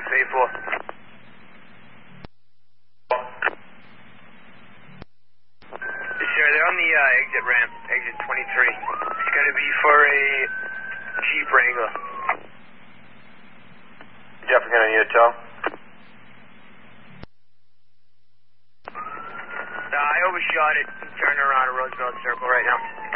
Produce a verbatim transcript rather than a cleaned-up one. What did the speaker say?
three four. Sir, they're on the uh, exit ramp, exit twenty-three. It's going to be for a Jeep Wrangler. Jeff, we're going to need a tow. Uh, I overshot it. I'm turning around at Roosevelt Circle right now.